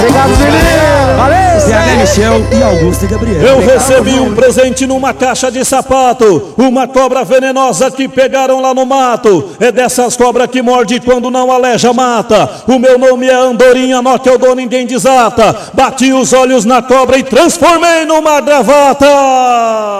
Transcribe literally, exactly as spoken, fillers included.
Obrigado, Julinho. Valeu. C H Michel e Augusto e Gabriel. Eu recebi um presente numa caixa de sapato, uma cobra venenosa que pegaram lá no mato. É dessas cobras que morde quando não aleja, mata. O meu nome é Andorinha, nó que eu dou ninguém desata. Bati os olhos na cobra e transformei numa gravata.